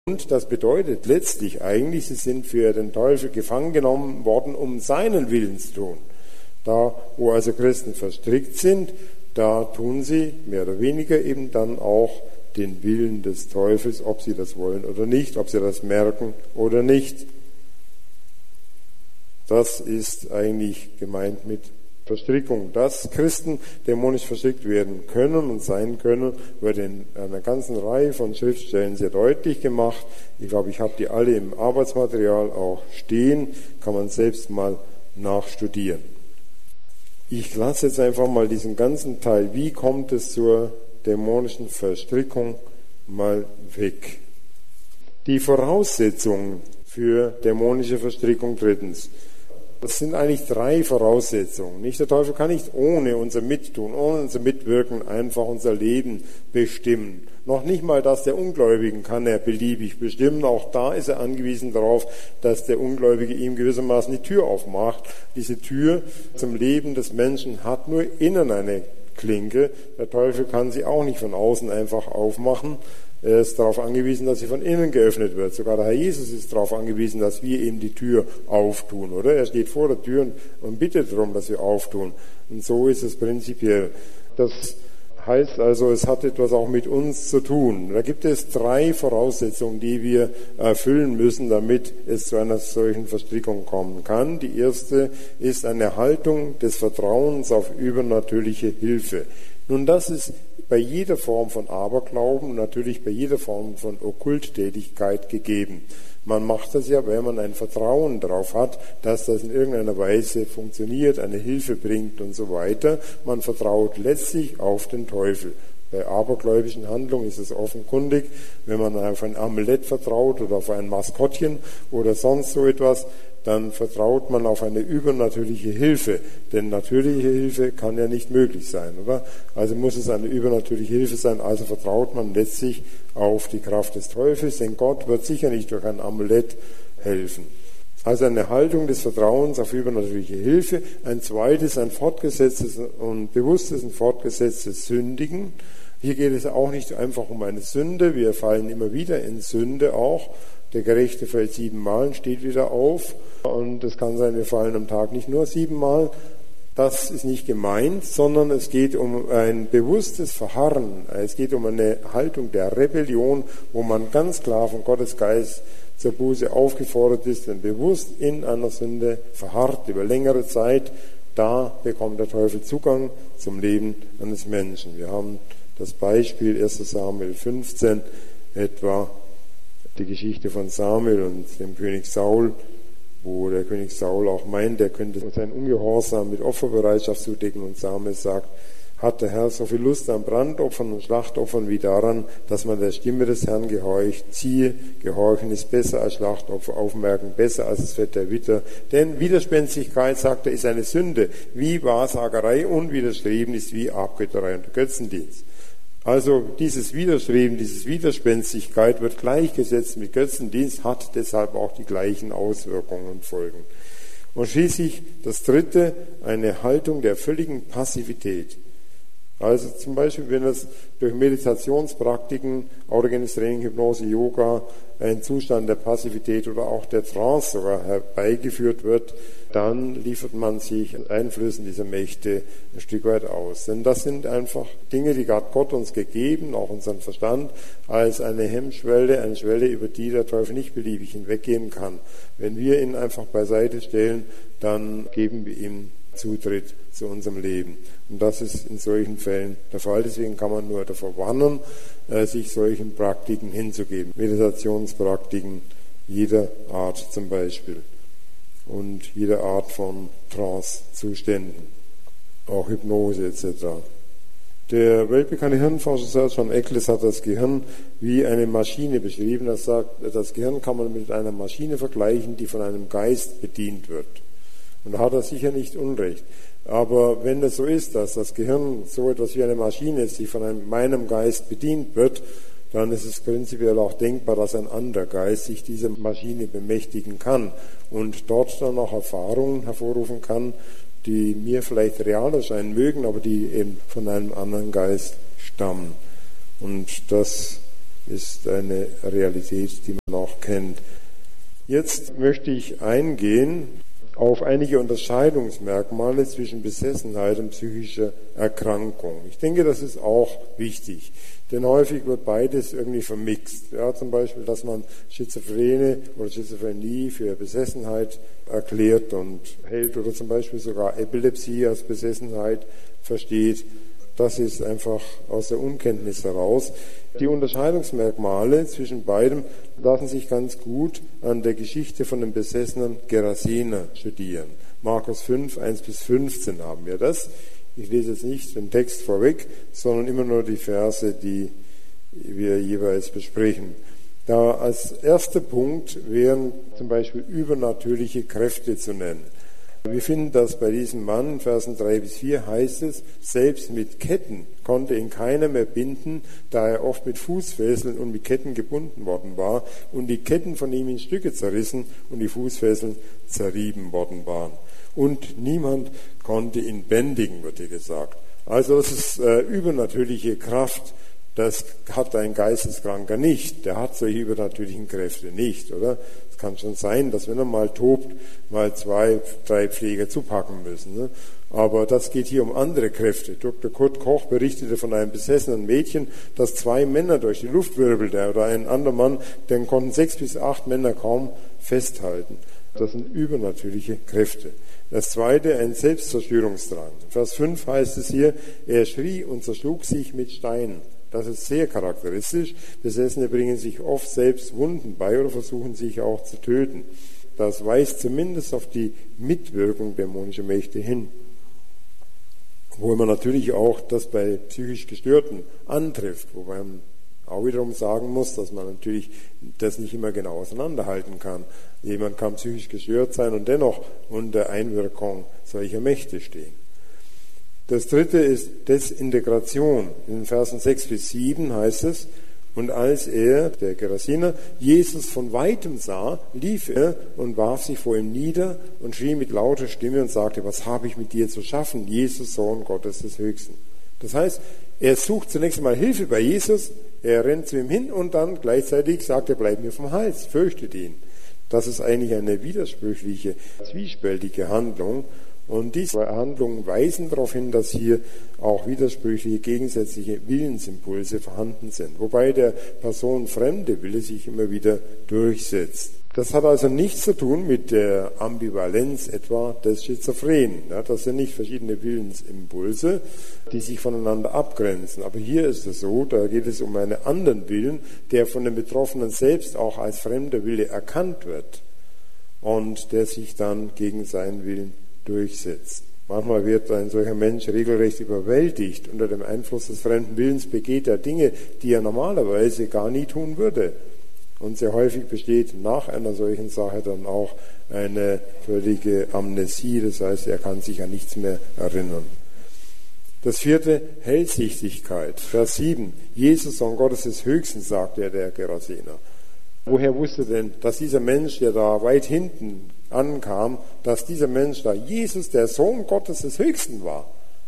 Und das bedeutet letztlich eigentlich, sie sind für den Teufel gefangen genommen worden, um seinen Willen zu tun. Da, wo also Christen verstrickt sind, da tun sie mehr oder weniger eben dann auch den Willen des Teufels, ob sie das wollen oder nicht, ob sie das merken oder nicht. Das ist eigentlich gemeint mit Verstrickung. Dass Christen dämonisch verstrickt werden können und sein können, wird in einer ganzen Reihe von Schriftstellen sehr deutlich gemacht. Ich glaube, ich habe die alle im Arbeitsmaterial auch stehen, kann man selbst mal nachstudieren. Ich lasse jetzt einfach mal diesen ganzen Teil, wie kommt es zur dämonischen Verstrickung, mal weg. Die Voraussetzungen für dämonische Verstrickung drittens. Das sind eigentlich 3 Voraussetzungen. Nicht? Der Teufel kann nicht ohne unser Mittun, ohne unser Mitwirken einfach unser Leben bestimmen. Noch nicht mal das der Ungläubigen kann er beliebig bestimmen. Auch da ist er angewiesen darauf, dass der Ungläubige ihm gewissermaßen die Tür aufmacht. Diese Tür zum Leben des Menschen hat nur innen eine Klinke. Der Teufel kann sie auch nicht von außen einfach aufmachen. Er ist darauf angewiesen, dass sie von innen geöffnet wird. Sogar der Herr Jesus ist darauf angewiesen, dass wir ihm die Tür auftun, oder? Er steht vor der Tür und bittet darum, dass wir auftun. Und so ist es prinzipiell. Das heißt also, es hat etwas auch mit uns zu tun. Da gibt es 3 Voraussetzungen, die wir erfüllen müssen, damit es zu einer solchen Verstrickung kommen kann. Die erste ist eine Haltung des Vertrauens auf übernatürliche Hilfe. Nun, das ist bei jeder Form von Aberglauben und natürlich bei jeder Form von Okkulttätigkeit gegeben. Man macht das ja, weil man ein Vertrauen darauf hat, dass das in irgendeiner Weise funktioniert, eine Hilfe bringt und so weiter. Man vertraut letztlich auf den Teufel. Bei abergläubischen Handlungen ist es offenkundig, wenn man auf ein Amulett vertraut oder auf ein Maskottchen oder sonst so etwas, dann vertraut man auf eine übernatürliche Hilfe. Denn natürliche Hilfe kann ja nicht möglich sein, oder? Also muss es eine übernatürliche Hilfe sein, also vertraut man letztlich auf die Kraft des Teufels, denn Gott wird sicher nicht durch ein Amulett helfen. Also eine Haltung des Vertrauens auf übernatürliche Hilfe. Ein zweites, ein fortgesetztes und bewusstes und fortgesetztes Sündigen. Hier geht es auch nicht einfach um eine Sünde, wir fallen immer wieder in Sünde auch. Der Gerechte fällt 7 Mal und steht wieder auf. Und es kann sein, wir fallen am Tag nicht nur 7 Mal. Das ist nicht gemeint, sondern es geht um ein bewusstes Verharren. Es geht um eine Haltung der Rebellion, wo man ganz klar von Gottes Geist zur Buße aufgefordert ist, wenn bewusst in einer Sünde verharrt über längere Zeit, da bekommt der Teufel Zugang zum Leben eines Menschen. Wir haben das Beispiel 1. Samuel 15 etwa, die Geschichte von Samuel und dem König Saul, wo der König Saul auch meint, er könnte seinen Ungehorsam mit Opferbereitschaft zudecken und Samuel sagt, hat der Herr so viel Lust an Brandopfern und Schlachtopfern wie daran, dass man der Stimme des Herrn gehorcht. Siehe, Gehorchen ist besser als Schlachtopfer, Aufmerken besser als das Fett der Witter. Denn Widerspenstigkeit, sagt er, ist eine Sünde, wie Wahrsagerei und Widerstreben ist wie Abgötterei und Götzendienst. Also dieses Widerstreben, diese Widerspenstigkeit wird gleichgesetzt mit Götzendienst, hat deshalb auch die gleichen Auswirkungen und Folgen. Und schließlich das dritte, eine Haltung der völligen Passivität. Also zum Beispiel, wenn es durch Meditationspraktiken, autogenes Training, Hypnose, Yoga, ein Zustand der Passivität oder auch der Trance sogar herbeigeführt wird, dann liefert man sich Einflüssen dieser Mächte ein Stück weit aus. Denn das sind einfach Dinge, die hat Gott uns gegeben, auch unseren Verstand, als eine Hemmschwelle, eine Schwelle, über die der Teufel nicht beliebig hinweggehen kann. Wenn wir ihn einfach beiseite stellen, dann geben wir ihm Zutritt zu unserem Leben. Und das ist in solchen Fällen der Fall. Deswegen kann man nur davor warnen, sich solchen Praktiken hinzugeben. Meditationspraktiken jeder Art zum Beispiel. Und jeder Art von Trance-Zuständen. Auch Hypnose etc. Der weltbekannte Hirnforscher Sir John Eccles hat das Gehirn wie eine Maschine beschrieben. Er sagt, das Gehirn kann man mit einer Maschine vergleichen, die von einem Geist bedient wird. Und da hat er sicher nicht Unrecht. Aber wenn es so ist, dass das Gehirn so etwas wie eine Maschine ist, die von meinem Geist bedient wird, dann ist es prinzipiell auch denkbar, dass ein anderer Geist sich dieser Maschine bemächtigen kann und dort dann auch Erfahrungen hervorrufen kann, die mir vielleicht real erscheinen mögen, aber die eben von einem anderen Geist stammen. Und das ist eine Realität, die man auch kennt. Jetzt möchte ich eingehen auf einige Unterscheidungsmerkmale zwischen Besessenheit und psychischer Erkrankung. Ich denke, das ist auch wichtig, denn häufig wird beides irgendwie vermixt. Ja, zum Beispiel, dass man Schizophrenie oder Schizophrenie für Besessenheit erklärt und hält oder zum Beispiel sogar Epilepsie als Besessenheit versteht. Das ist einfach aus der Unkenntnis heraus. Die Unterscheidungsmerkmale zwischen beidem lassen sich ganz gut an der Geschichte von dem besessenen Gerasener studieren. Markus 5, 1-15 haben wir das. Ich lese jetzt nicht den Text vorweg, sondern immer nur die Verse, die wir jeweils besprechen. Da als erster Punkt wären zum Beispiel übernatürliche Kräfte zu nennen. Wir finden das bei diesem Mann, in Versen 3-4 heißt es, selbst mit Ketten konnte ihn keiner mehr binden, da er oft mit Fußfesseln und mit Ketten gebunden worden war und die Ketten von ihm in Stücke zerrissen und die Fußfesseln zerrieben worden waren. Und niemand konnte ihn bändigen, wird hier gesagt. Also das ist übernatürliche Kraft. Das hat ein Geisteskranker nicht. Der hat solche übernatürlichen Kräfte nicht, oder? Es kann schon sein, dass wenn er mal tobt, mal 2, 3 Pfleger zupacken müssen. Ne? Aber das geht hier um andere Kräfte. Dr. Kurt Koch berichtete von einem besessenen Mädchen, das 2 Männer durch die Luft wirbelte. Oder ein anderer Mann, den konnten 6 bis 8 Männer kaum festhalten. Das sind übernatürliche Kräfte. Das zweite, ein Selbstzerstörungsdrang. Vers 5 heißt es hier, er schrie und zerschlug sich mit Steinen. Das ist sehr charakteristisch. Besessene bringen sich oft selbst Wunden bei oder versuchen sich auch zu töten. Das weist zumindest auf die Mitwirkung dämonischer Mächte hin. Obwohl man natürlich auch das bei psychisch Gestörten antrifft, wobei man auch wiederum sagen muss, dass man natürlich das nicht immer genau auseinanderhalten kann. Jemand kann psychisch gestört sein und dennoch unter Einwirkung solcher Mächte stehen. Das dritte ist Desintegration. In den Versen 6-7 heißt es, und als er, der Gerasener, Jesus von Weitem sah, lief er und warf sich vor ihm nieder und schrie mit lauter Stimme und sagte, was habe ich mit dir zu schaffen, Jesus, Sohn Gottes des Höchsten. Das heißt, er sucht zunächst einmal Hilfe bei Jesus, er rennt zu ihm hin und dann gleichzeitig sagt er, bleib mir vom Hals, fürchtet ihn. Das ist eigentlich eine widersprüchliche, zwiespältige Handlung. Und diese Handlungen weisen darauf hin, dass hier auch widersprüchliche, gegensätzliche Willensimpulse vorhanden sind, wobei der Person fremde Wille sich immer wieder durchsetzt. Das hat also nichts zu tun mit der Ambivalenz etwa des Schizophrenen. Ja, das sind nicht verschiedene Willensimpulse, die sich voneinander abgrenzen. Aber hier ist es so, da geht es um einen anderen Willen, der von den Betroffenen selbst auch als fremder Wille erkannt wird und der sich dann gegen seinen Willen durchsetzt. Manchmal wird ein solcher Mensch regelrecht überwältigt. Unter dem Einfluss des fremden Willens begeht er Dinge, die er normalerweise gar nie tun würde. Und sehr häufig besteht nach einer solchen Sache dann auch eine völlige Amnesie, das heißt, er kann sich an nichts mehr erinnern. Das vierte, Hellsichtigkeit. Vers 7. Jesus, Sohn Gottes des Höchsten, sagte der Gerasener. Woher wusste denn, dass dieser Mensch, der da weit hinten ankam, dass dieser Mensch da Jesus, der Sohn Gottes des Höchsten war?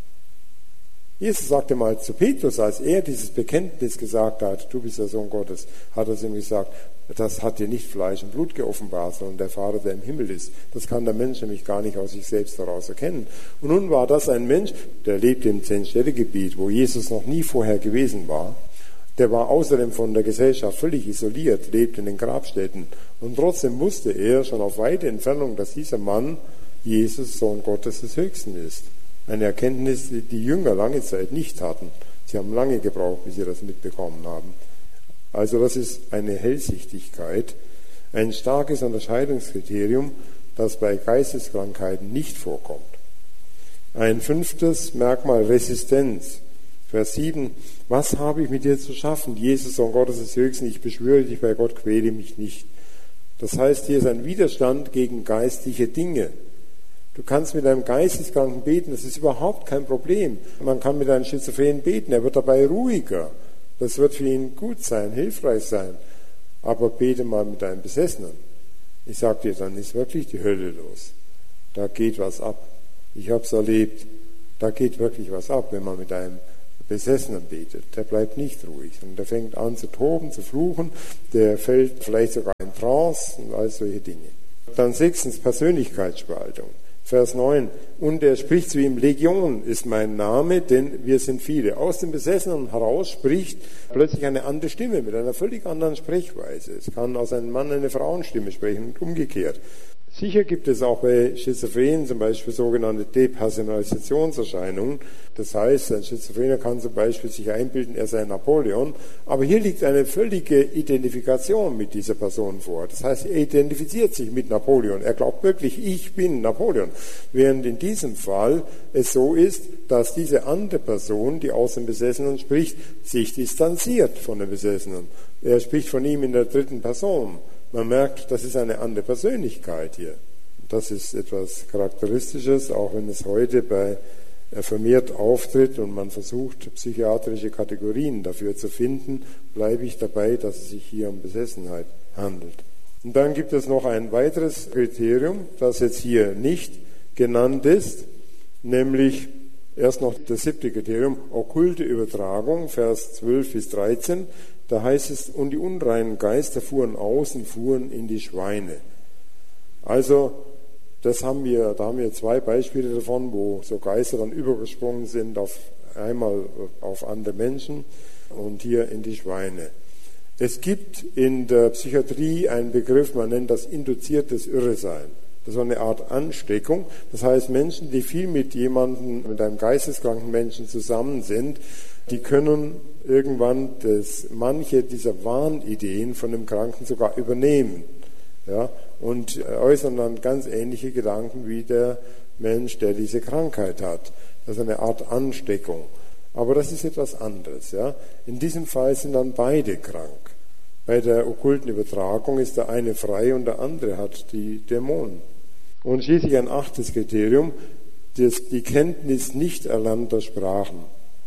Jesus sagte mal zu Petrus, als er dieses Bekenntnis gesagt hat, du bist der Sohn Gottes, hat er ihm gesagt, das hat dir nicht Fleisch und Blut geoffenbart, sondern der Vater, der im Himmel ist. Das kann der Mensch nämlich gar nicht aus sich selbst heraus erkennen. Und nun war das ein Mensch, der lebte im 10-Städte-Gebiet, wo Jesus noch nie vorher gewesen war. Der war außerdem von der Gesellschaft völlig isoliert, lebte in den Grabstätten. Und trotzdem wusste er schon auf weite Entfernung, dass dieser Mann Jesus, Sohn Gottes des Höchsten ist. Eine Erkenntnis, die die Jünger lange Zeit nicht hatten. Sie haben lange gebraucht, bis sie das mitbekommen haben. Also das ist eine Hellsichtigkeit, ein starkes Unterscheidungskriterium, das bei Geisteskrankheiten nicht vorkommt. Ein fünftes Merkmal, Resistenz. Vers 7, was habe ich mit dir zu schaffen? Jesus, Sohn Gottes des Höchsten, ich beschwöre dich bei Gott, quäle mich nicht. Das heißt, hier ist ein Widerstand gegen geistliche Dinge. Du kannst mit einem Geisteskranken beten, das ist überhaupt kein Problem. Man kann mit einem Schizophrenen beten, er wird dabei ruhiger. Das wird für ihn gut sein, hilfreich sein. Aber bete mal mit einem Besessenen. Ich sage dir, dann ist wirklich die Hölle los. Da geht was ab. Ich habe es erlebt. Da geht wirklich was ab, wenn man mit einem Besessenen betet, der bleibt nicht ruhig. Und der fängt an zu toben, zu fluchen, der fällt vielleicht sogar in Trance und all solche Dinge. Dann 6. Persönlichkeitsspaltung. Vers 9. Und er spricht zu ihm, Legion ist mein Name, denn wir sind viele. Aus dem Besessenen heraus spricht plötzlich eine andere Stimme mit einer völlig anderen Sprechweise. Es kann aus einem Mann eine Frauenstimme sprechen und umgekehrt. Sicher gibt es auch bei Schizophrenen zum Beispiel sogenannte Depersonalisationserscheinungen. Das heißt, ein Schizophrener kann zum Beispiel sich einbilden, er sei Napoleon. Aber hier liegt eine völlige Identifikation mit dieser Person vor. Das heißt, er identifiziert sich mit Napoleon. Er glaubt wirklich, ich bin Napoleon. Während in diesem Fall es so ist, dass diese andere Person, die aus dem Besessenen spricht, sich distanziert von dem Besessenen. Er spricht von ihm in der 3. Person. Man merkt, das ist eine andere Persönlichkeit hier. Das ist etwas Charakteristisches, auch wenn es heute vermehrt auftritt und man versucht, psychiatrische Kategorien dafür zu finden, bleibe ich dabei, dass es sich hier um Besessenheit handelt. Und dann gibt es noch ein weiteres Kriterium, das jetzt hier nicht genannt ist, nämlich erst noch das 7. Kriterium, okkulte Übertragung, Vers 12 bis 13. Da heißt es, und die unreinen Geister fuhren aus und fuhren in die Schweine. Also, da haben wir 2 Beispiele davon, wo so Geister dann übergesprungen sind, einmal auf andere Menschen und hier in die Schweine. Es gibt in der Psychiatrie einen Begriff, man nennt das induziertes Irresein. Das ist eine Art Ansteckung. Das heißt, Menschen, die viel mit einem geisteskranken Menschen zusammen sind, die können irgendwann manche dieser Wahnideen von dem Kranken sogar übernehmen. Ja, und äußern dann ganz ähnliche Gedanken wie der Mensch, der diese Krankheit hat. Das ist eine Art Ansteckung. Aber das ist etwas anderes. Ja. In diesem Fall sind dann beide krank. Bei der okkulten Übertragung ist der eine frei und der andere hat die Dämonen. Und schließlich ein 8. Kriterium, die Kenntnis nicht erlernter Sprachen.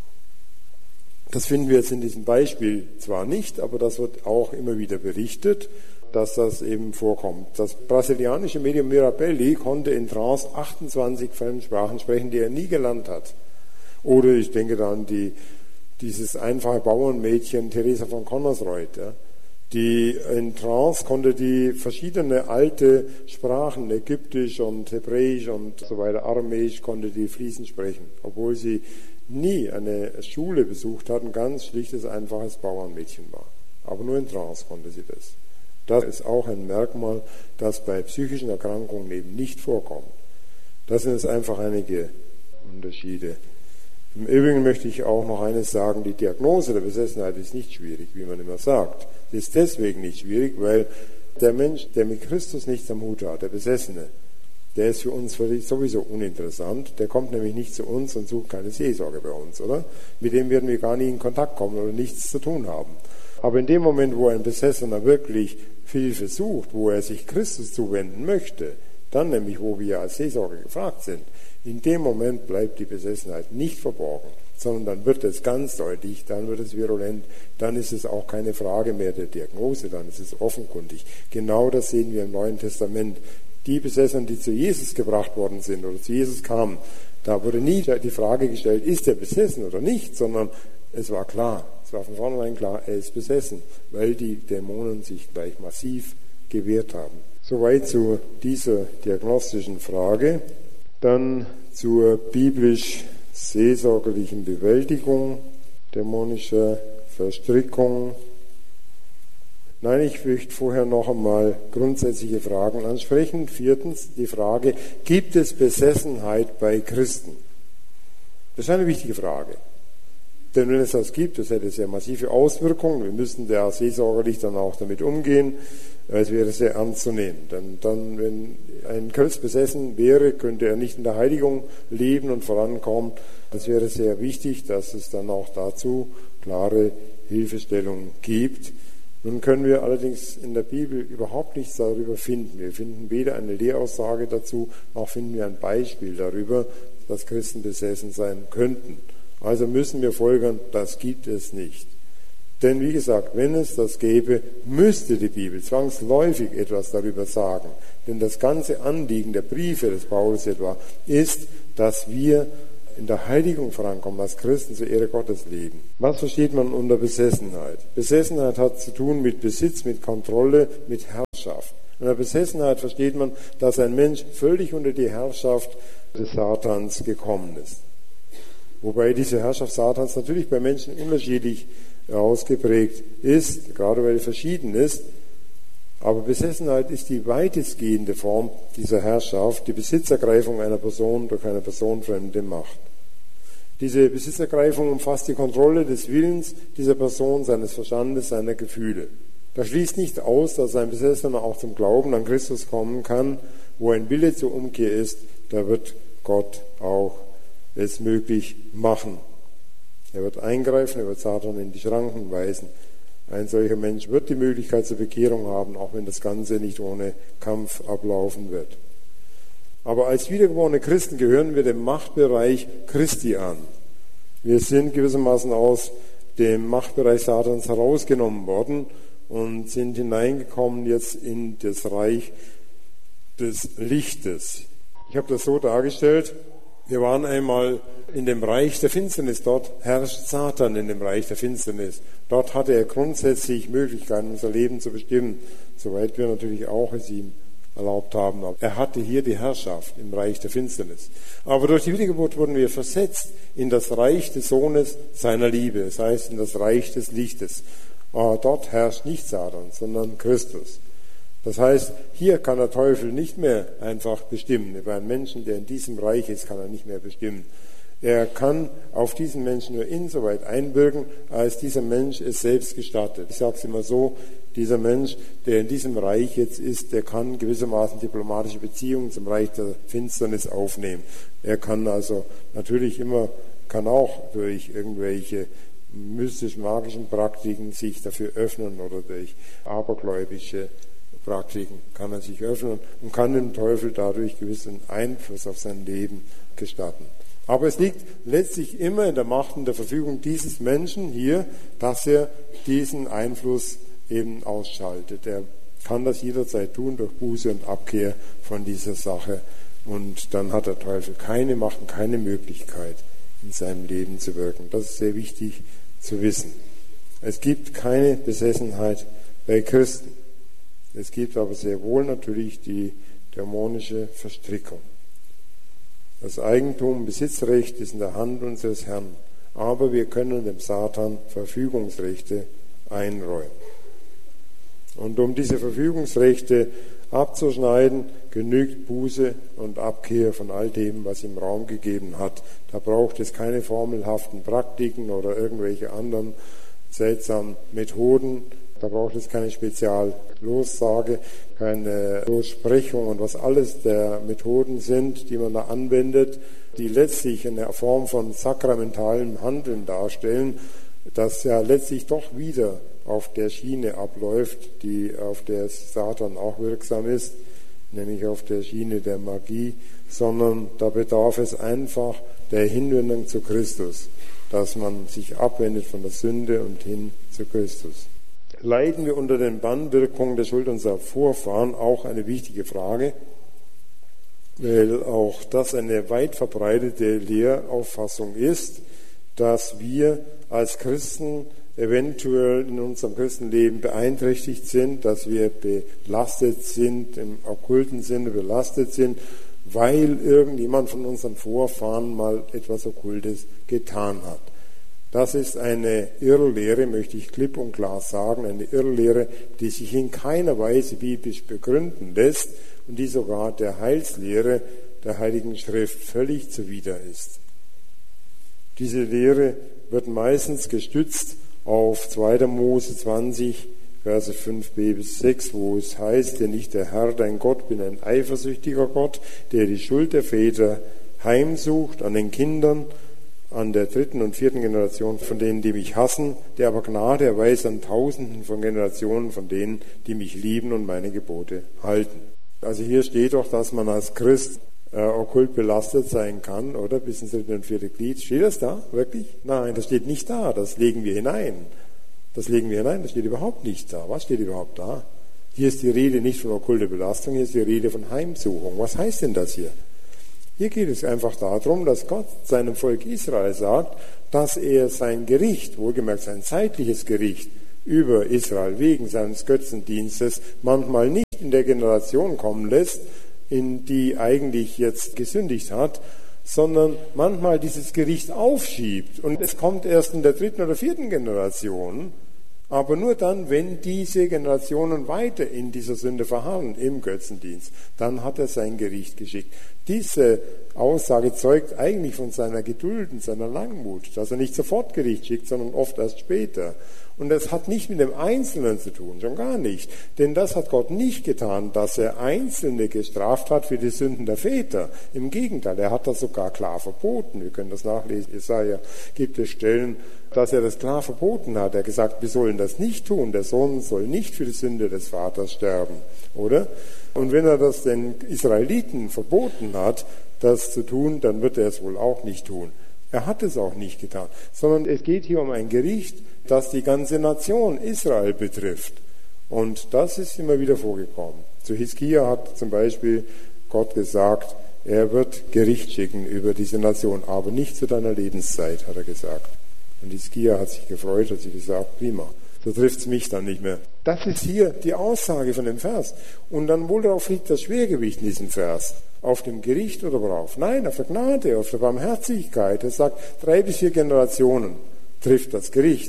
Das finden wir jetzt in diesem Beispiel zwar nicht, aber das wird auch immer wieder berichtet, dass das eben vorkommt. Das brasilianische Medium Mirabelli konnte in Trance 28 Fremdsprachen sprechen, die er nie gelernt hat. Oder ich denke da an dieses einfache Bauernmädchen Teresa von Connersreuth, ja, die in Trance konnte die verschiedene alte Sprachen, Ägyptisch und Hebräisch und so weiter, Aramäisch, konnte die fließend sprechen, obwohl sie nie eine Schule besucht hat, ein ganz schlichtes, einfaches Bauernmädchen war. Aber nur in Trance konnte sie das. Das ist auch ein Merkmal, das bei psychischen Erkrankungen eben nicht vorkommt. Das sind jetzt einfach einige Unterschiede. Im Übrigen möchte ich auch noch eines sagen, die Diagnose der Besessenheit ist nicht schwierig, wie man immer sagt. Sie ist deswegen nicht schwierig, weil der Mensch, der mit Christus nichts am Hut hat, der Besessene, der ist für uns sowieso uninteressant. Der kommt nämlich nicht zu uns und sucht keine Seelsorge bei uns, oder? Mit dem werden wir gar nie in Kontakt kommen oder nichts zu tun haben. Aber in dem Moment, wo ein Besessener wirklich Hilfe sucht, wo er sich Christus zuwenden möchte, dann nämlich, wo wir als Seelsorger gefragt sind, in dem Moment bleibt die Besessenheit nicht verborgen, sondern dann wird es ganz deutlich, dann wird es virulent, dann ist es auch keine Frage mehr der Diagnose, dann ist es offenkundig. Genau das sehen wir im Neuen Testament. Die Besessenen, die zu Jesus gebracht worden sind oder zu Jesus kamen, da wurde nie die Frage gestellt, ist er besessen oder nicht, sondern es war klar, es war von vornherein klar, er ist besessen, weil die Dämonen sich gleich massiv gewehrt haben. Soweit zu dieser diagnostischen Frage. Dann zur biblisch-seelsorgerlichen Bewältigung dämonischer Verstrickung. Nein, ich möchte vorher noch einmal grundsätzliche Fragen ansprechen. 4. die Frage, gibt es Besessenheit bei Christen? Das ist eine wichtige Frage. Denn wenn es das gibt, das hätte sehr massive Auswirkungen. Wir müssten da seelsorgerlich dann auch damit umgehen. Es wäre sehr ernst zu nehmen. Denn dann, wenn ein Christ besessen wäre, könnte er nicht in der Heiligung leben und vorankommen. Das wäre sehr wichtig, dass es dann auch dazu klare Hilfestellung gibt. Nun können wir allerdings in der Bibel überhaupt nichts darüber finden. Wir finden weder eine Lehraussage dazu, noch finden wir ein Beispiel darüber, dass Christen besessen sein könnten. Also müssen wir folgern, das gibt es nicht. Denn wie gesagt, wenn es das gäbe, müsste die Bibel zwangsläufig etwas darüber sagen. Denn das ganze Anliegen der Briefe des Paulus etwa ist, dass wir in der Heiligung vorankommen, als Christen zur Ehre Gottes leben. Was versteht man unter Besessenheit? Besessenheit hat zu tun mit Besitz, mit Kontrolle, mit Herrschaft. Unter Besessenheit versteht man, dass ein Mensch völlig unter die Herrschaft des Satans gekommen ist. Wobei diese Herrschaft Satans natürlich bei Menschen unterschiedlich ausgeprägt ist, gerade weil sie verschieden ist. Aber Besessenheit ist die weitestgehende Form dieser Herrschaft, die Besitzergreifung einer Person durch eine personenfremde Macht. Diese Besitzergreifung umfasst die Kontrolle des Willens dieser Person, seines Verstandes, seiner Gefühle. Das schließt nicht aus, dass ein Besessener auch zum Glauben an Christus kommen kann, wo ein Wille zur Umkehr ist, da wird Gott auch es möglich machen. Er wird eingreifen, er wird Satan in die Schranken weisen. Ein solcher Mensch wird die Möglichkeit zur Bekehrung haben, auch wenn das Ganze nicht ohne Kampf ablaufen wird. Aber als wiedergeborene Christen gehören wir dem Machtbereich Christi an. Wir sind gewissermaßen aus dem Machtbereich Satans herausgenommen worden und sind hineingekommen jetzt in das Reich des Lichtes. Ich habe das so dargestellt, wir waren einmal in dem Reich der Finsternis, dort herrscht Satan in dem Reich der Finsternis. Dort hatte er grundsätzlich Möglichkeiten, unser Leben zu bestimmen, soweit wir natürlich auch es ihm erlaubt haben. Er hatte hier die Herrschaft im Reich der Finsternis. Aber durch die Wiedergeburt wurden wir versetzt in das Reich des Sohnes seiner Liebe, das heißt in das Reich des Lichtes. Dort herrscht nicht Satan, sondern Christus. Das heißt, hier kann der Teufel nicht mehr einfach bestimmen. Über einen Menschen, der in diesem Reich ist, kann er nicht mehr bestimmen. Er kann auf diesen Menschen nur insoweit einwirken, als dieser Mensch es selbst gestattet. Ich sage es immer so, dieser Mensch, der in diesem Reich jetzt ist, der kann gewissermaßen diplomatische Beziehungen zum Reich der Finsternis aufnehmen. Er kann also natürlich kann auch durch irgendwelche mystisch-magischen Praktiken sich dafür öffnen oder durch abergläubische Praktiken kann er sich öffnen und kann dem Teufel dadurch gewissen Einfluss auf sein Leben gestatten. Aber es liegt letztlich immer in der Macht und der Verfügung dieses Menschen hier, dass er diesen Einfluss eben ausschaltet. Er kann das jederzeit tun durch Buße und Abkehr von dieser Sache. Und dann hat der Teufel keine Macht und keine Möglichkeit, in seinem Leben zu wirken. Das ist sehr wichtig zu wissen. Es gibt keine Besessenheit bei Christen. Es gibt aber sehr wohl natürlich die dämonische Verstrickung. Das Eigentum, Besitzrecht ist in der Hand unseres Herrn, aber wir können dem Satan Verfügungsrechte einräumen. Und um diese Verfügungsrechte abzuschneiden, genügt Buße und Abkehr von all dem, was ihm Raum gegeben hat. Da braucht es keine formelhaften Praktiken oder irgendwelche anderen seltsamen Methoden. Da braucht es keine Speziallossage, keine Lossprechung und was alles der Methoden sind, die man da anwendet, die letztlich eine Form von sakramentalem Handeln darstellen, das ja letztlich doch wieder auf der Schiene abläuft, auf der Satan auch wirksam ist, nämlich auf der Schiene der Magie, sondern da bedarf es einfach der Hinwendung zu Christus, dass man sich abwendet von der Sünde und hin zu Christus. Leiden wir unter den Bannwirkungen der Schuld unserer Vorfahren? Auch eine wichtige Frage, weil auch das eine weit verbreitete Lehrauffassung ist, dass wir als Christen eventuell in unserem Christenleben beeinträchtigt sind, dass wir belastet sind, im okkulten Sinne belastet sind, weil irgendjemand von unseren Vorfahren mal etwas Okkultes getan hat. Das ist eine Irrlehre, möchte ich klipp und klar sagen, eine Irrlehre, die sich in keiner Weise biblisch begründen lässt und die sogar der Heilslehre der Heiligen Schrift völlig zuwider ist. Diese Lehre wird meistens gestützt auf 2. Mose 20, Verse 5b bis 6, wo es heißt, denn ich, der Herr, dein Gott, bin ein eifersüchtiger Gott, der die Schuld der Väter heimsucht an den Kindern, an der 3. und 4. Generation von denen, die mich hassen, der aber Gnade erweist an Tausenden von Generationen von denen, die mich lieben und meine Gebote halten. Also hier steht doch, dass man als Christ okkult belastet sein kann, oder? Bis ins 3. und 4. Glied. Steht das da? Wirklich? Nein, das steht nicht da. Das legen wir hinein. Das steht überhaupt nicht da. Was steht überhaupt da? Hier ist die Rede nicht von okkulter Belastung, hier ist die Rede von Heimsuchung. Was heißt denn das hier? Hier geht es einfach darum, dass Gott seinem Volk Israel sagt, dass er sein Gericht, wohlgemerkt sein zeitliches Gericht über Israel wegen seines Götzendienstes manchmal nicht in der Generation kommen lässt, in die eigentlich jetzt gesündigt hat, sondern manchmal dieses Gericht aufschiebt. Und es kommt erst in der 3. oder 4. Generation, aber nur dann, wenn diese Generationen weiter in dieser Sünde verharren, im Götzendienst, dann hat er sein Gericht geschickt. Diese Aussage zeugt eigentlich von seiner Geduld und seiner Langmut, dass er nicht sofort Gericht schickt, sondern oft erst später. Und das hat nicht mit dem Einzelnen zu tun, schon gar nicht. Denn das hat Gott nicht getan, dass er Einzelne gestraft hat für die Sünden der Väter. Im Gegenteil, er hat das sogar klar verboten. Wir können das nachlesen. Jesaja gibt es Stellen, dass er das klar verboten hat. Er hat gesagt, wir sollen das nicht tun. Der Sohn soll nicht für die Sünde des Vaters sterben. Oder? Und wenn er das den Israeliten verboten hat, das zu tun, dann wird er es wohl auch nicht tun. Er hat es auch nicht getan, sondern es geht hier um ein Gericht, das die ganze Nation Israel betrifft. Und das ist immer wieder vorgekommen. Zu Hiskia hat zum Beispiel Gott gesagt, er wird Gericht schicken über diese Nation, aber nicht zu deiner Lebenszeit, hat er gesagt. Und Hiskia hat sich gefreut, hat sich gesagt, prima, so trifft es mich dann nicht mehr. Das ist hier die Aussage von dem Vers. Und dann worauf liegt das Schwergewicht in diesem Vers? Auf dem Gericht oder worauf? Nein, auf der Gnade, auf der Barmherzigkeit. Er sagt, 3 bis 4 Generationen trifft das Gericht.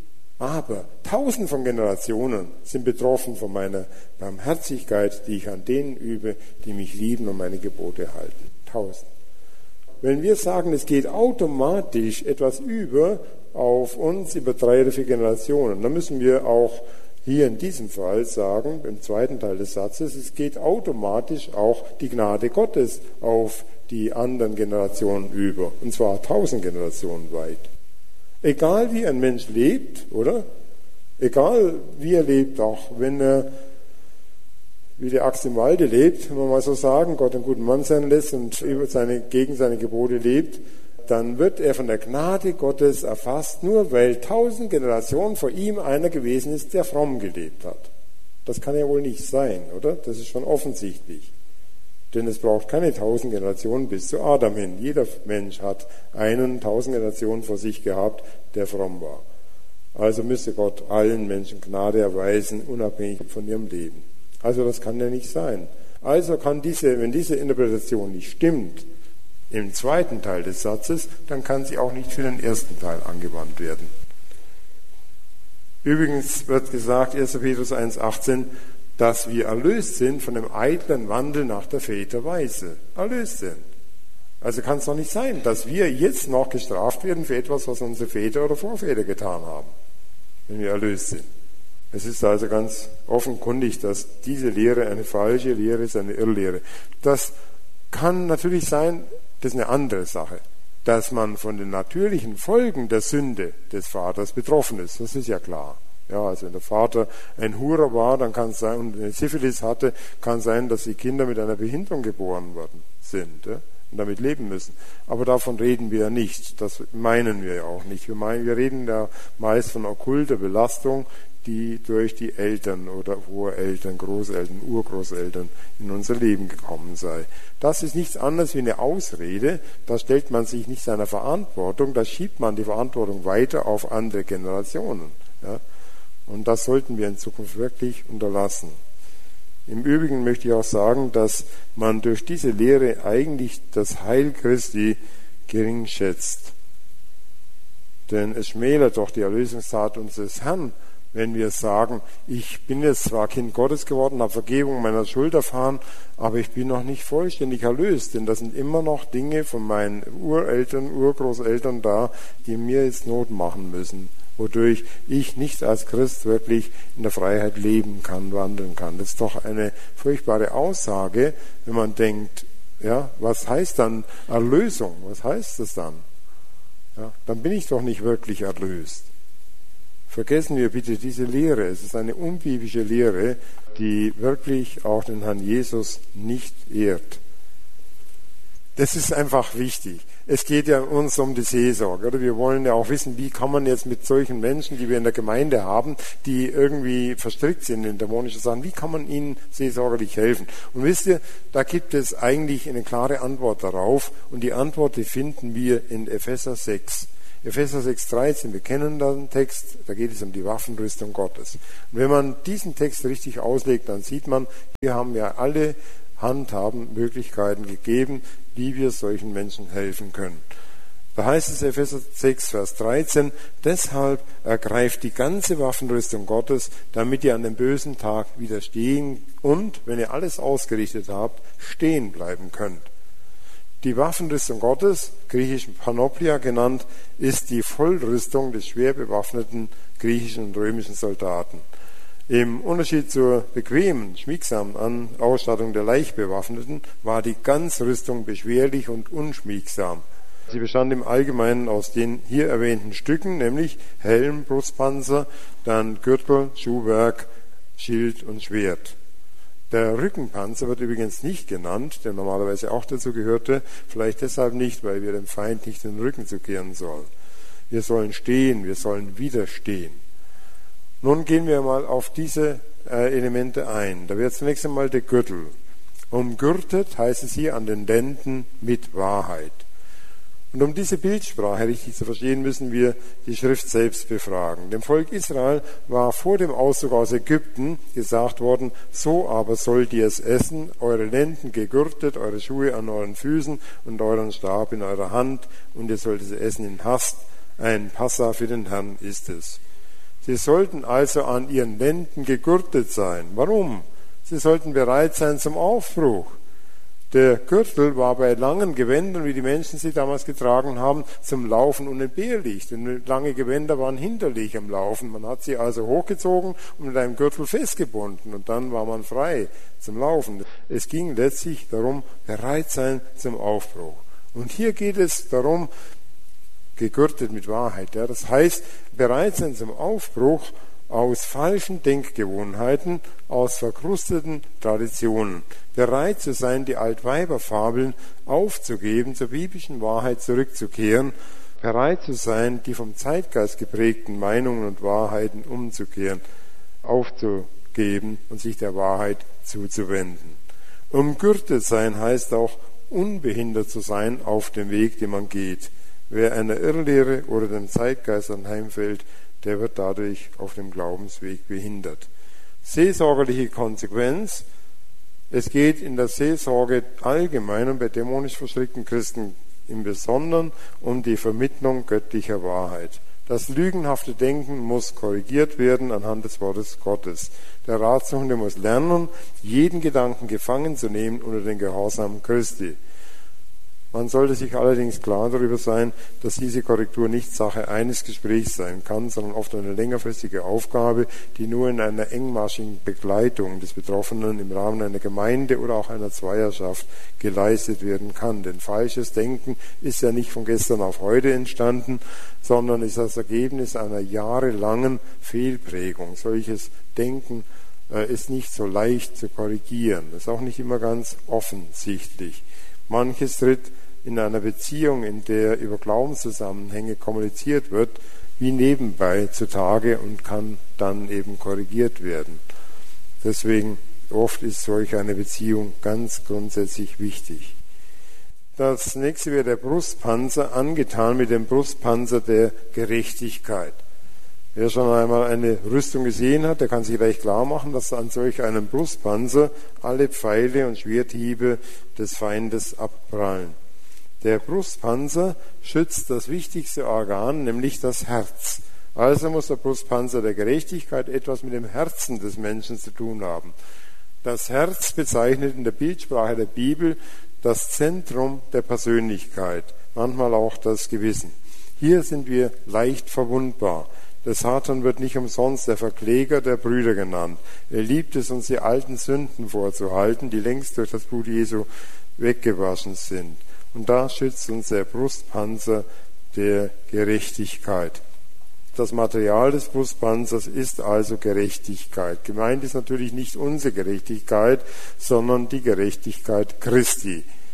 Aber 1000 von Generationen sind betroffen von meiner Barmherzigkeit, die ich an denen übe, die mich lieben und meine Gebote halten. 1000. Wenn wir sagen, es geht automatisch etwas über auf uns über 3 oder 4 Generationen, dann müssen wir auch hier in diesem Fall sagen, im zweiten Teil des Satzes, es geht automatisch auch die Gnade Gottes auf die anderen Generationen über, und zwar 1000 Generationen weit. Egal wie ein Mensch lebt, oder? Egal wie er lebt, auch wenn er wie der Axt im Walde lebt, wenn man mal so sagen, Gott einen guten Mann sein lässt und gegen seine Gebote lebt, dann wird er von der Gnade Gottes erfasst, nur weil 1000 Generationen vor ihm einer gewesen ist, der fromm gelebt hat. Das kann ja wohl nicht sein, oder? Das ist schon offensichtlich. Denn es braucht keine 1000 Generationen bis zu Adam hin. Jeder Mensch hat 1000 Generationen vor sich gehabt, der fromm war. Also müsste Gott allen Menschen Gnade erweisen, unabhängig von ihrem Leben. Also das kann ja nicht sein. Also kann wenn diese Interpretation nicht stimmt, im zweiten Teil des Satzes, dann kann sie auch nicht für den ersten Teil angewandt werden. Übrigens wird gesagt, 1. Petrus 1,18, dass wir erlöst sind von dem eitlen Wandel nach der Väterweise. Erlöst sind. Also kann es doch nicht sein, dass wir jetzt noch gestraft werden für etwas, was unsere Väter oder Vorväter getan haben, wenn wir erlöst sind. Es ist also ganz offenkundig, dass diese Lehre eine falsche Lehre ist, eine Irrlehre. Das kann natürlich sein, das ist eine andere Sache, dass man von den natürlichen Folgen der Sünde des Vaters betroffen ist. Das ist ja klar. Ja, also wenn der Vater ein Hurer war, dann kann es sein, und eine Syphilis hatte, kann sein, dass die Kinder mit einer Behinderung geboren worden sind, ja, und damit leben müssen. Aber davon reden wir ja nicht. Das meinen wir ja auch nicht. Wir reden ja meist von okkulter Belastung, die durch die Eltern oder Ureltern, Großeltern, Urgroßeltern in unser Leben gekommen sei. Das ist nichts anderes wie eine Ausrede, da stellt man sich nicht seiner Verantwortung, da schiebt man die Verantwortung weiter auf andere Generationen. Ja? Und das sollten wir in Zukunft wirklich unterlassen. Im Übrigen möchte ich auch sagen, dass man durch diese Lehre eigentlich das Heil Christi gering schätzt. Denn es schmälert doch die Erlösungstat unseres Herrn, wenn wir sagen, ich bin jetzt zwar Kind Gottes geworden, habe Vergebung meiner Schuld erfahren, aber ich bin noch nicht vollständig erlöst, denn das sind immer noch Dinge von meinen Ureltern, Urgroßeltern da, die mir jetzt Not machen müssen, wodurch ich nicht als Christ wirklich in der Freiheit leben kann, wandeln kann. Das ist doch eine furchtbare Aussage, wenn man denkt, ja, was heißt dann Erlösung? Was heißt das dann? Ja, dann bin ich doch nicht wirklich erlöst. Vergessen wir bitte diese Lehre. Es ist eine unbiblische Lehre, die wirklich auch den Herrn Jesus nicht ehrt. Das ist einfach wichtig. Es geht ja uns um die Seelsorge. Oder? Wir wollen ja auch wissen, wie kann man jetzt mit solchen Menschen, die wir in der Gemeinde haben, die irgendwie verstrickt sind in dämonische Sachen, wie kann man ihnen seelsorgerlich helfen? Und wisst ihr, da gibt es eigentlich eine klare Antwort darauf. Und die Antwort, die finden wir in Epheser 6. Epheser 6,13, wir kennen den Text, da geht es um die Waffenrüstung Gottes. Und wenn man diesen Text richtig auslegt, dann sieht man, wir haben ja alle Handhaben, Möglichkeiten gegeben, wie wir solchen Menschen helfen können. Da heißt es Epheser 6, Vers 13, deshalb ergreift die ganze Waffenrüstung Gottes, damit ihr an dem bösen Tag widerstehen und, wenn ihr alles ausgerichtet habt, stehen bleiben könnt. Die Waffenrüstung Gottes, griechisch Panoplia genannt, ist die Vollrüstung des schwer bewaffneten griechischen und römischen Soldaten. Im Unterschied zur bequemen, schmiegsamen Ausstattung der Leichtbewaffneten war die Ganzrüstung beschwerlich und unschmiegsam. Sie bestand im Allgemeinen aus den hier erwähnten Stücken, nämlich Helm, Brustpanzer, dann Gürtel, Schuhwerk, Schild und Schwert. Der Rückenpanzer wird übrigens nicht genannt, der normalerweise auch dazu gehörte, vielleicht deshalb nicht, weil wir dem Feind nicht den Rücken zukehren sollen. Wir sollen stehen, wir sollen widerstehen. Nun gehen wir mal auf diese Elemente ein. Da wird zunächst einmal der Gürtel. Umgürtet heißt es hier an den Lenden mit Wahrheit. Und um diese Bildsprache richtig zu verstehen, müssen wir die Schrift selbst befragen. Dem Volk Israel war vor dem Auszug aus Ägypten gesagt worden, so aber sollt ihr es essen, eure Lenden gegürtet, eure Schuhe an euren Füßen und euren Stab in eurer Hand, und ihr sollt es essen in Hast. Ein Passa für den Herrn ist es. Sie sollten also an ihren Lenden gegürtet sein. Warum? Sie sollten bereit sein zum Aufbruch. Der Gürtel war bei langen Gewändern, wie die Menschen sie damals getragen haben, zum Laufen unentbehrlich. Denn lange Gewänder waren hinderlich am Laufen. Man hat sie also hochgezogen und mit einem Gürtel festgebunden. Und dann war man frei zum Laufen. Es ging letztlich darum, bereit sein zum Aufbruch. Und hier geht es darum, gegürtet mit Wahrheit. Ja. Das heißt, bereit sein zum Aufbruch aus falschen Denkgewohnheiten, aus verkrusteten Traditionen. Bereit zu sein, die Altweiberfabeln aufzugeben, zur biblischen Wahrheit zurückzukehren. Bereit zu sein, die vom Zeitgeist geprägten Meinungen und Wahrheiten umzukehren, aufzugeben und sich der Wahrheit zuzuwenden. Umgürtet sein heißt auch, unbehindert zu sein auf dem Weg, den man geht. Wer einer Irrlehre oder dem Zeitgeist anheimfällt, der wird dadurch auf dem Glaubensweg behindert. Seelsorgerliche Konsequenz. Es geht in der Seelsorge allgemein und bei dämonisch verstrickten Christen im Besonderen um die Vermittlung göttlicher Wahrheit. Das lügenhafte Denken muss korrigiert werden anhand des Wortes Gottes. Der Ratsuchende muss lernen, jeden Gedanken gefangen zu nehmen unter den Gehorsam Christi. Man sollte sich allerdings klar darüber sein, dass diese Korrektur nicht Sache eines Gesprächs sein kann, sondern oft eine längerfristige Aufgabe, die nur in einer engmaschigen Begleitung des Betroffenen im Rahmen einer Gemeinde oder auch einer Zweierschaft geleistet werden kann. Denn falsches Denken ist ja nicht von gestern auf heute entstanden, sondern ist das Ergebnis einer jahrelangen Fehlprägung. Solches Denken ist nicht so leicht zu korrigieren. Das ist auch nicht immer ganz offensichtlich. Manches tritt in einer Beziehung, in der über Glaubenszusammenhänge kommuniziert wird, wie nebenbei zutage und kann dann eben korrigiert werden. Deswegen oft ist solch eine Beziehung ganz grundsätzlich wichtig. Das nächste wäre der Brustpanzer, angetan mit dem Brustpanzer der Gerechtigkeit. Wer schon einmal eine Rüstung gesehen hat, der kann sich gleich klar machen, dass an solch einem Brustpanzer alle Pfeile und Schwerthiebe des Feindes abprallen. Der Brustpanzer schützt das wichtigste Organ, nämlich das Herz. Also muss der Brustpanzer der Gerechtigkeit etwas mit dem Herzen des Menschen zu tun haben. Das Herz bezeichnet in der Bildsprache der Bibel das Zentrum der Persönlichkeit, manchmal auch das Gewissen. Hier sind wir leicht verwundbar. Der Satan wird nicht umsonst der Verkläger der Brüder genannt. Er liebt es, uns die alten Sünden vorzuhalten, die längst durch das Blut Jesu weggewaschen sind. Und da schützt uns der Brustpanzer der Gerechtigkeit. Das Material des Brustpanzers ist also Gerechtigkeit. Gemeint ist natürlich nicht unsere Gerechtigkeit, sondern die Gerechtigkeit Christi.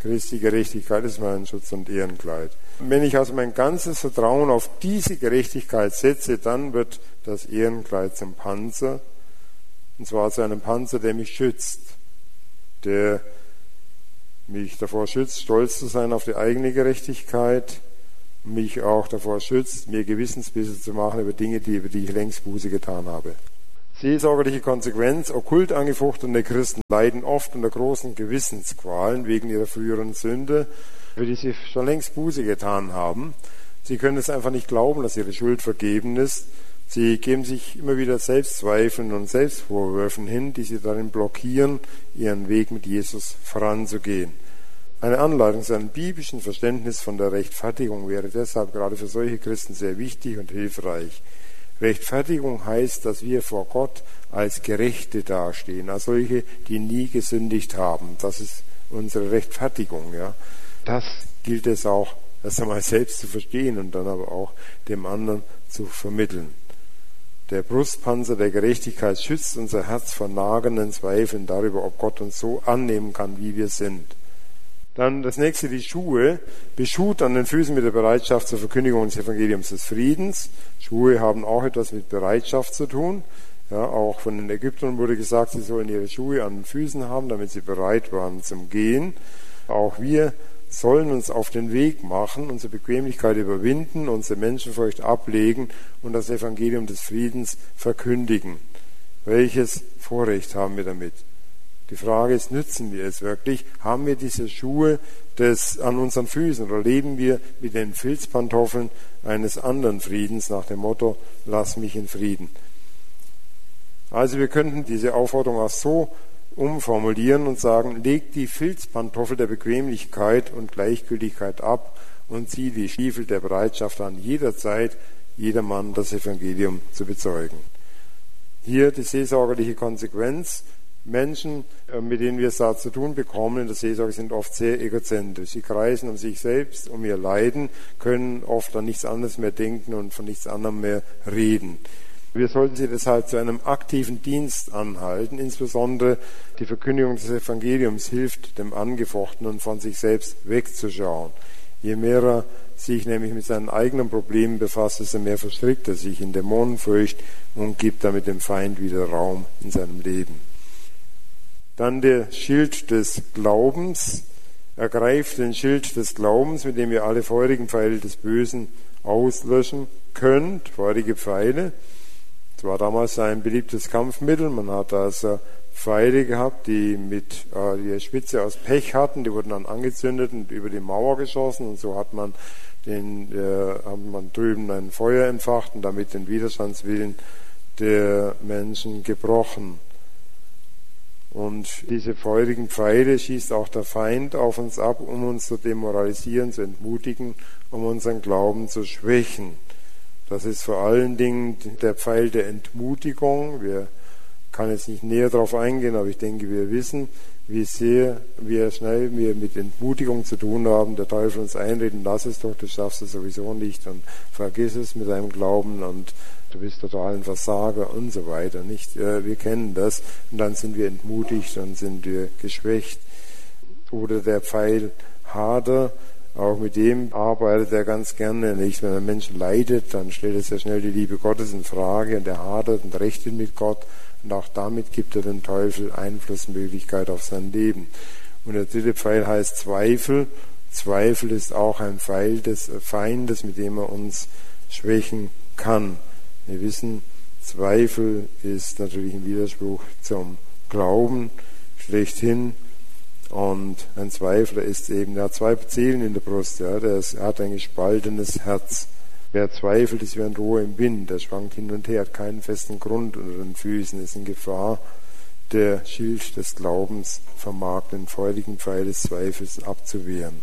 Christi Gerechtigkeit ist mein Schutz und Ehrenkleid. Wenn ich also mein ganzes Vertrauen auf diese Gerechtigkeit setze, dann wird das Ehrenkleid zum Panzer, und zwar zu einem Panzer, der mich schützt, der mich davor schützt, stolz zu sein auf die eigene Gerechtigkeit, und mich auch davor schützt, mir Gewissensbisse zu machen über Dinge, über die ich längst Buße getan habe. Seelsorgerliche Konsequenz: okkult angefochtene Christen leiden oft unter großen Gewissensqualen wegen ihrer früheren Sünde, für die sie schon längst Buße getan haben. Sie können es einfach nicht glauben, dass ihre Schuld vergeben ist. Sie geben sich immer wieder Selbstzweifeln und Selbstvorwürfen hin, die sie darin blockieren, ihren Weg mit Jesus voranzugehen. Eine Anleitung zu einem biblischen Verständnis von der Rechtfertigung wäre deshalb gerade für solche Christen sehr wichtig und hilfreich. Rechtfertigung heißt, dass wir vor Gott als Gerechte dastehen, als solche, die nie gesündigt haben. Das ist unsere Rechtfertigung. Ja. Das gilt es auch erst einmal selbst zu verstehen und dann aber auch dem anderen zu vermitteln. Der Brustpanzer der Gerechtigkeit schützt unser Herz vor nagenden Zweifeln darüber, ob Gott uns so annehmen kann, wie wir sind. Dann das nächste, die Schuhe, beschut an den Füßen mit der Bereitschaft zur Verkündigung des Evangeliums des Friedens. Schuhe haben auch etwas mit Bereitschaft zu tun. Ja, auch von den Ägyptern wurde gesagt, sie sollen ihre Schuhe an den Füßen haben, damit sie bereit waren zum Gehen. Auch wir sollen uns auf den Weg machen, unsere Bequemlichkeit überwinden, unsere Menschenfurcht ablegen und das Evangelium des Friedens verkündigen. Welches Vorrecht haben wir damit? Die Frage ist, nützen wir es wirklich? Haben wir diese Schuhe an unseren Füßen oder leben wir mit den Filzpantoffeln eines anderen Friedens nach dem Motto, lass mich in Frieden? Also wir könnten diese Aufforderung auch so umformulieren und sagen, leg die Filzpantoffel der Bequemlichkeit und Gleichgültigkeit ab und zieh die Stiefel der Bereitschaft an, jederzeit jedermann das Evangelium zu bezeugen. Hier die seelsorgerliche Konsequenz. Menschen, mit denen wir es da zu tun bekommen in der Seelsorge, sind oft sehr egozentrisch. Sie kreisen um sich selbst, um ihr Leiden, können oft an nichts anderes mehr denken und von nichts anderem mehr reden. Wir sollten sie deshalb zu einem aktiven Dienst anhalten. Insbesondere die Verkündigung des Evangeliums hilft dem Angefochtenen, von sich selbst wegzuschauen. Je mehr er sich nämlich mit seinen eigenen Problemen befasst, desto mehr verstrickt er sich in Dämonenfurcht und gibt damit dem Feind wieder Raum in seinem Leben. Dann der Schild des Glaubens. Ergreift den Schild des Glaubens, mit dem ihr alle feurigen Pfeile des Bösen auslöschen könnt. Feurige Pfeile. Das war damals ein beliebtes Kampfmittel. Man hat also Pfeile gehabt, die mit die Spitze aus Pech hatten. Die wurden dann angezündet und über die Mauer geschossen. Und so hat man drüben ein Feuer entfacht und damit den Widerstandswillen der Menschen gebrochen. Und diese feurigen Pfeile schießt auch der Feind auf uns ab, um uns zu demoralisieren, zu entmutigen, um unseren Glauben zu schwächen. Das ist vor allen Dingen der Pfeil der Entmutigung. Kann jetzt nicht näher darauf eingehen, aber ich denke, wir wissen, wie schnell wir mit Entmutigung zu tun haben. Der Teufel uns einreden, lass es doch, du schaffst es sowieso nicht und vergiss es mit deinem Glauben und du bist total ein Versager und so weiter. Nicht? Wir kennen das und dann sind wir entmutigt, dann sind wir geschwächt. Oder der Pfeil Hader, auch mit dem arbeitet er ganz gerne. Nicht? Wenn ein Mensch leidet, dann stellt er sehr schnell die Liebe Gottes in Frage und er hadert und rechnet mit Gott und auch damit gibt er dem Teufel Einflussmöglichkeit auf sein Leben. Und der dritte Pfeil heißt Zweifel. Zweifel ist auch ein Pfeil des Feindes, mit dem er uns schwächen kann. Wir wissen, Zweifel ist natürlich ein Widerspruch zum Glauben schlechthin. Und ein Zweifler ist eben, er hat zwei Seelen in der Brust, ja, er hat ein gespaltenes Herz. Wer zweifelt, ist wie ein Rohr im Wind, der schwankt hin und her, hat keinen festen Grund unter den Füßen, ist in Gefahr. Der Schild des Glaubens vermag den feurigen Pfeil des Zweifels abzuwehren.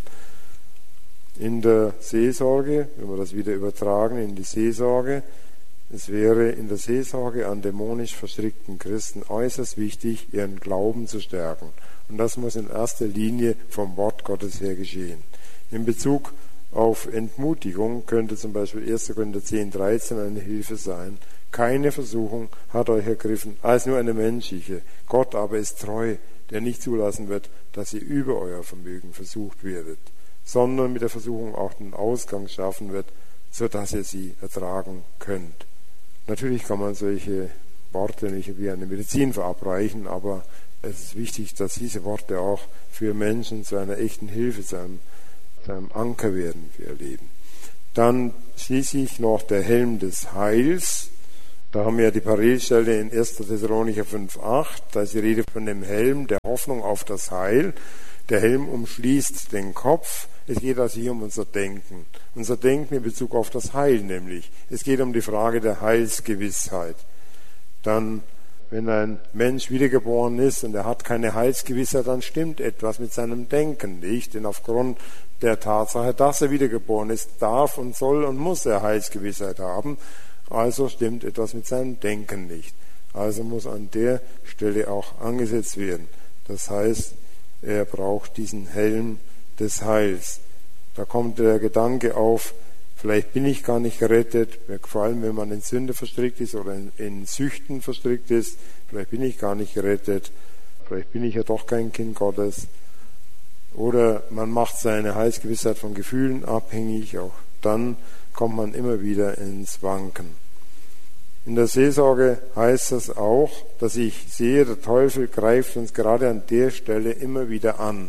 In der Seelsorge, wenn wir das wieder übertragen in die Seelsorge, es wäre in der Seelsorge an dämonisch verstrickten Christen äußerst wichtig, ihren Glauben zu stärken. Und das muss in erster Linie vom Wort Gottes her geschehen. In Bezug auf Entmutigung könnte zum Beispiel 1. Korinther 10,13 eine Hilfe sein. Keine Versuchung hat euch ergriffen, als nur eine menschliche. Gott aber ist treu, der nicht zulassen wird, dass ihr über euer Vermögen versucht werdet, sondern mit der Versuchung auch den Ausgang schaffen wird, so dass ihr sie ertragen könnt. Natürlich kann man solche Worte nicht wie eine Medizin verabreichen, aber es ist wichtig, dass diese Worte auch für Menschen zu einer echten Hilfe, zu einem Anker werden für ihr Leben. Dann schließlich noch der Helm des Heils. Da haben wir ja die Parallelstelle in 1. Thessalonicher 5,8. Da ist die Rede von dem Helm der Hoffnung auf das Heil. Der Helm umschließt den Kopf. Es geht also hier um unser Denken. Unser Denken in Bezug auf das Heil nämlich. Es geht um die Frage der Heilsgewissheit. Dann, wenn ein Mensch wiedergeboren ist und er hat keine Heilsgewissheit, dann stimmt etwas mit seinem Denken nicht. Denn aufgrund der Tatsache, dass er wiedergeboren ist, darf und soll und muss er Heilsgewissheit haben. Also stimmt etwas mit seinem Denken nicht. Also muss an der Stelle auch angesetzt werden. Das heißt, er braucht diesen Helm des Heils. Da kommt der Gedanke auf, vielleicht bin ich gar nicht gerettet, vor allem wenn man in Sünde verstrickt ist oder in Süchten verstrickt ist, vielleicht bin ich gar nicht gerettet, vielleicht bin ich ja doch kein Kind Gottes. Oder man macht seine Heilsgewissheit von Gefühlen abhängig, auch dann kommt man immer wieder ins Wanken. In der Seelsorge heißt das auch, dass ich sehe, der Teufel greift uns gerade an der Stelle immer wieder an.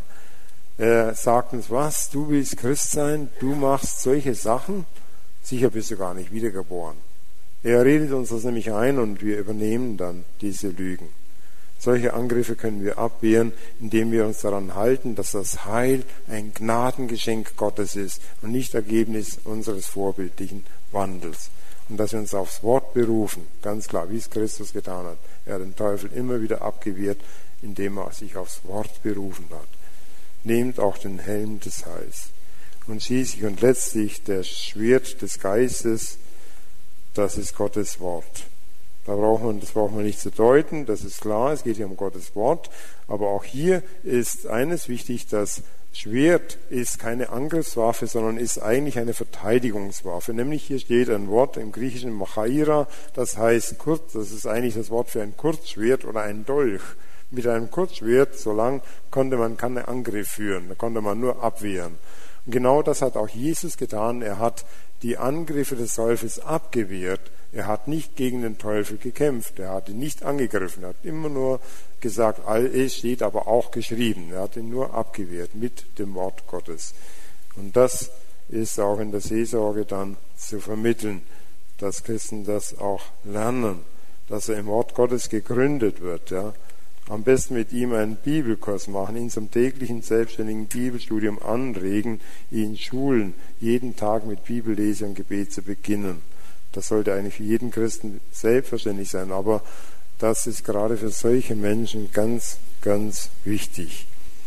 Er sagt uns, was, du willst Christ sein, du machst solche Sachen, sicher bist du gar nicht wiedergeboren. Er redet uns das nämlich ein und wir übernehmen dann diese Lügen. Solche Angriffe können wir abwehren, indem wir uns daran halten, dass das Heil ein Gnadengeschenk Gottes ist und nicht Ergebnis unseres vorbildlichen Wandels. Und dass wir uns aufs Wort berufen, ganz klar, wie es Christus getan hat. Er hat den Teufel immer wieder abgewehrt, indem er sich aufs Wort berufen hat. Nehmt auch den Helm des Heils. Und schließlich und letztlich das Schwert des Geistes, das ist Gottes Wort. Das braucht man nicht zu deuten, das ist klar, es geht hier um Gottes Wort. Aber auch hier ist eines wichtig, das Schwert ist keine Angriffswaffe, sondern ist eigentlich eine Verteidigungswaffe. Nämlich hier steht ein Wort im Griechischen Machaira, das heißt kurz, das ist eigentlich das Wort für ein Kurzschwert oder ein Dolch. Mit einem Kurzschwert, so lang konnte man keinen Angriff führen, da konnte man nur abwehren. Und genau das hat auch Jesus getan. Er hat die Angriffe des Teufels abgewehrt. Er hat nicht gegen den Teufel gekämpft, er hat ihn nicht angegriffen, er hat immer nur gesagt, es steht aber auch geschrieben. Er hat ihn nur abgewehrt mit dem Wort Gottes. Und das ist auch in der Seelsorge dann zu vermitteln, dass Christen das auch lernen, dass er im Wort Gottes gegründet wird. Ja. Am besten mit ihm einen Bibelkurs machen, ihn zum täglichen selbstständigen Bibelstudium anregen, ihn schulen, jeden Tag mit Bibellese und Gebet zu beginnen. Das sollte eigentlich für jeden Christen selbstverständlich sein, aber das ist gerade für solche Menschen ganz, ganz wichtig.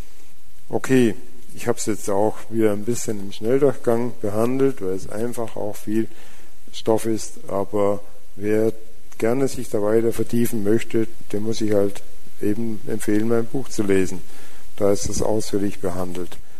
Okay, ich habe es jetzt auch wieder ein bisschen im Schnelldurchgang behandelt, weil es einfach auch viel Stoff ist, aber wer gerne sich da weiter vertiefen möchte, dem muss ich halt eben empfehlen, mein Buch zu lesen. Da ist das ausführlich behandelt.